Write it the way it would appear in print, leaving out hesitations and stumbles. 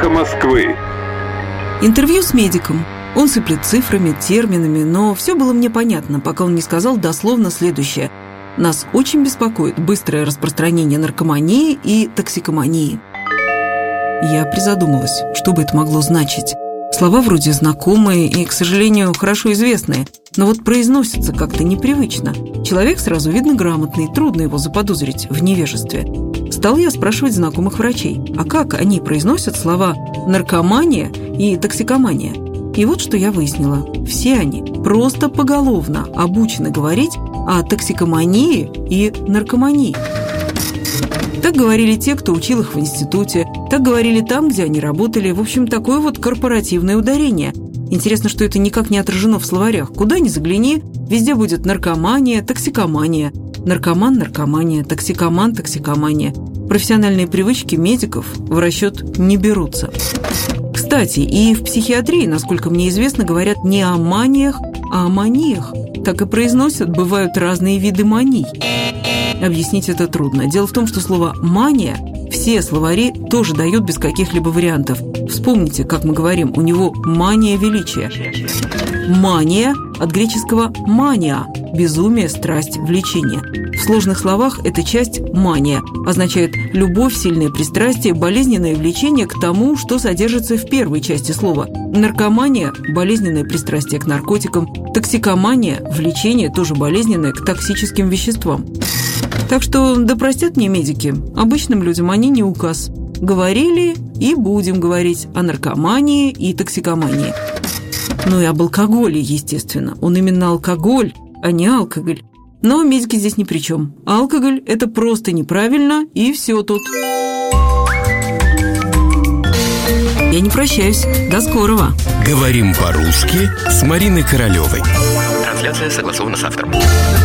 «Эхо Москвы». Интервью с медиком. Он сыплет цифрами, терминами, но все было мне понятно, пока он не сказал дословно следующее. Нас очень беспокоит быстрое распространение наркомании и токсикомании. Я призадумалась, что бы это могло значить. Слова вроде знакомые и, к сожалению, хорошо известные, но вот произносятся как-то непривычно. Человек сразу видно грамотный, трудно его заподозрить в невежестве. Стал я спрашивать знакомых врачей, а как они произносят слова «наркомания» и «токсикомания». И вот что я выяснила. Все они просто поголовно обучены говорить о токсикомании и наркомании. Так говорили те, кто учил их в институте, так говорили там, где они работали. В общем, такое вот корпоративное ударение. Интересно, что это никак не отражено в словарях. Куда ни загляни, везде будет наркомания, токсикомания. Наркоман – наркомания, токсикоман – токсикомания. Профессиональные привычки медиков в расчет не берутся. Кстати, и в психиатрии, насколько мне известно, говорят не о маниях, а о маниях. Так и произносят, бывают разные виды маний. Объяснить это трудно. Дело в том, что слово «мания» все словари тоже дают без каких-либо вариантов. Вспомните, как мы говорим, у него мания величия. Мания от греческого «мания» – безумие, страсть, влечение. В сложных словах эта часть «мания» означает любовь, сильное пристрастие, болезненное влечение к тому, что содержится в первой части слова. Наркомания – болезненное пристрастие к наркотикам. Токсикомания – влечение, тоже болезненное, к токсическим веществам. Так что, да простят мне медики, обычным людям они не указ. Говорили и будем говорить о наркомании и токсикомании. Ну и об алкоголе, естественно. Он именно алкоголь, а не алкоголь. Но медики здесь ни при чем. Алкоголь – это просто неправильно, и все тут. Я не прощаюсь. До скорого. Говорим по-русски с Мариной Королевой. Трансляция согласована с автором.